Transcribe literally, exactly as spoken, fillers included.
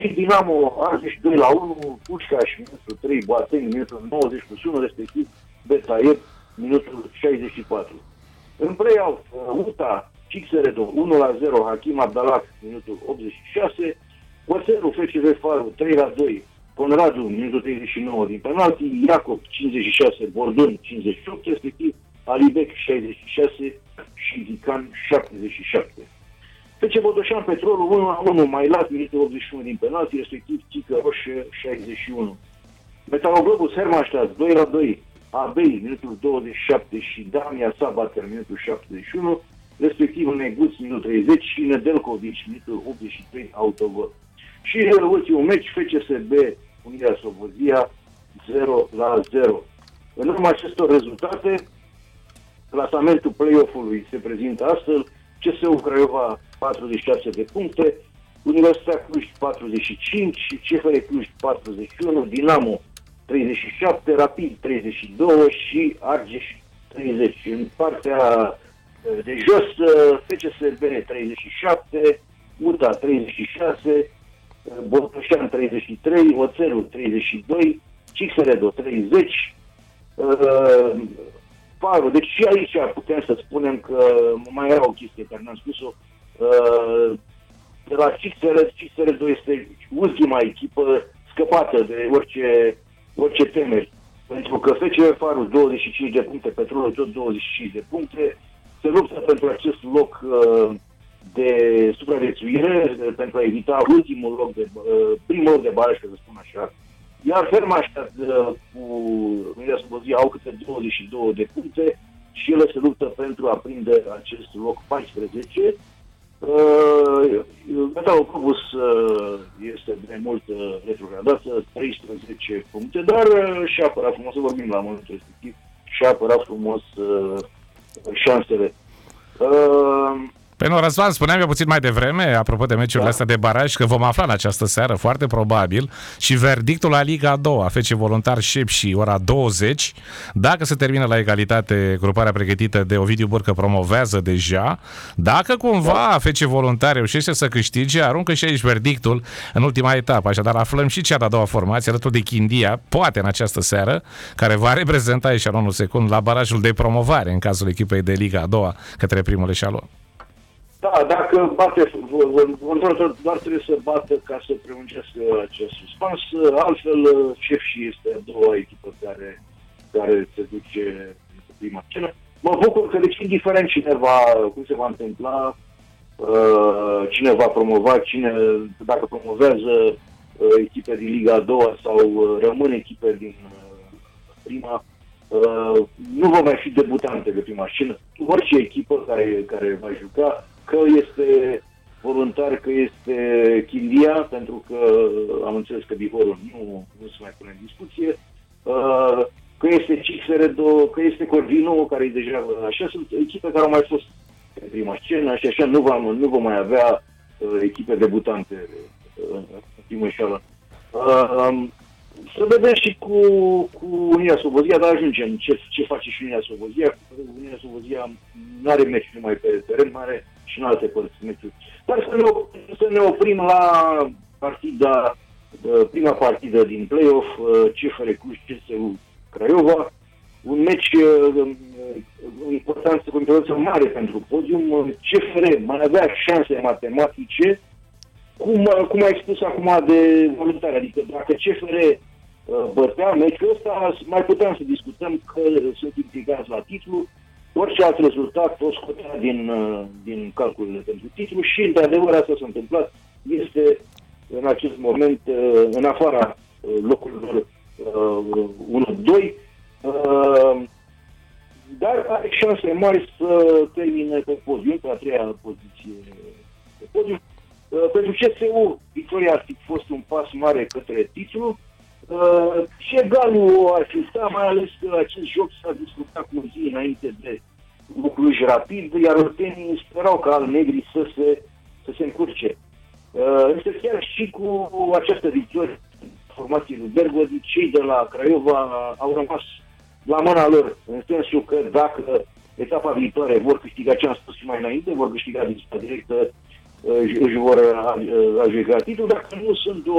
Dinamo Argeș doi la unu, Pușcaș minutul trei, Boateng minutul nouăzeci plus unu, respectiv Betaiev minutul șaizeci și patru. În play-off, U T A Cixeredo unu la zero, Hakim Abdallah minutul optzeci și șase, Oțelul F C V Faru trei la doi, Conradu minutul treizeci și nouă din penalti, Iacob cincizeci și șase, Bordon cincizeci și opt, respectiv Alibec șaizeci și șase și Dican șaptezeci și șapte. F C Botoșan Petrolul unu la unu, Mailat minutul optzeci și unu din penalti, respectiv Chică Roșie șaizeci și unu. Metaloglobus Hermannstadt doi la doi, Abei minutul douăzeci și șapte și Damia Sabater minutul șaptezeci și unu, respectiv Neguț minutul treizeci și Nedelcovici minutul optzeci și trei, Autovă. Și ultimul meci, F C S B Unirea Slobozia zero la zero. În urma acestor rezultate, clasamentul play-off-ului se prezintă astfel: C S U Craiova patruzeci și șase de puncte, Universitatea Cluj patruzeci și cinci, C F R Cluj patruzeci și unu, Dinamo treizeci și șapte, Rapid treizeci și doi și Argeș treizeci. În partea de jos, F C S B treizeci și șapte, U T A treizeci și șase, Botoșan treizeci și trei, Oțelul treizeci și doi, Cixeredo treizeci, uh, Faru. Deci și aici putem să spunem că mai era o chestie care n-am spus-o. Uh, de la Cixeredo, Cixeredo este ultima echipă scăpată de orice, orice temeri. Pentru că F C V Faru douăzeci și cinci de puncte, Petrolul tot douăzeci și cinci de puncte, se luptă pentru acest loc uh, de supraviețuire, pentru a evita ultimul loc de, uh, primul loc de baraj, să spun așa. Iar Hermannstadt uh, cu Unirea Slobozia au câte douăzeci și două de puncte și ele se luptă pentru a prinde acest loc paisprezece. Uh, Metaloglobus uh, este de mult uh, retrogradată, treisprezece puncte, dar uh, și-a apărat frumos, să vorbim la momentul respectiv, și-a apărat frumos uh, șansele. Uh, Păi nu, Răzvan, spuneam eu puțin mai devreme, apropo de meciurile da. astea de baraj, că vom afla în această seară, foarte probabil, și verdictul la Liga a doua, F C Voluntar Șepși, ora douăzeci. Dacă se termină la egalitate gruparea pregătită de Ovidiu Burcă promovează deja. Dacă cumva da. F C Voluntar reușește să câștige, aruncă și aici verdictul în ultima etapă. Așadar aflăm și cea de-a doua formație, alături de Chindia, poate în această seară, care va reprezenta eșalonul secund la barajul de promovare în cazul echipei de Liga a doua către primul eșalon. Da, dacă bate, Voluntarul doar trebuie să bată ca să prelungească acest suspans, altfel Șepși este a doua echipă care, care se duce în prima scenă. Mă bucur că, deci, indiferent cine va, cum se va întâmpla, cine va promova, cine, dacă promovează echipe din Liga a doua sau rămân echipe din prima, nu vor mai fi debutante de prima scenă. Orice echipă care, care va juca, că este Voluntar, că este Chindia, pentru că am înțeles că Bihorul nu, nu se mai pune în discuție, că este Cixeredo, că este Corvino, care e deja, așa, sunt echipe care au mai fost în prima scenă și așa nu vom, nu vom mai avea echipe debutante în primul eșalon. Să vedem și cu, cu Unirea Slobozia, dar ajungem ce, ce face și Unirea Slobozia. Unirea Slobozia nu are meci numai pe teren, mai are și în alte părți meciuri. Dar să ne, să ne oprim la partida, prima partidă din play-off, C F R Cluj C S U Craiova. Un meci important, cu importanță mare pentru podium. C F R mai avea șanse matematice, cum, cum ai spus acum de Voluntari, adică dacă C F R bătea meciul ăsta, mai puteam să discutăm că sunt implicați la titlu, orice alt rezultat o scotea din, din calculele pentru titlu și, de adevăr, asta s-a întâmplat. Este, în acest moment, în afara locurilor unu doi, dar are șanse mari să termine pe podium, pe a treia poziție pe podium. Pentru C S U, victoria ar fi fost un pas mare către titlu. Uh, și egalul ar fi stat, mai ales că acest joc s-a discutat cu zi înainte de Cluj Rapid, iar oltenii sperau ca al-negri să se, să se încurce. Uh, însă chiar și cu această victorie formației lui Bergodi, cei de la Craiova au rămas la mâna lor, în sensul că dacă etapa viitoare vor câștiga, ce am spus și mai înainte, vor câștiga din directă, își vor ajuca titlul, dacă nu sunt două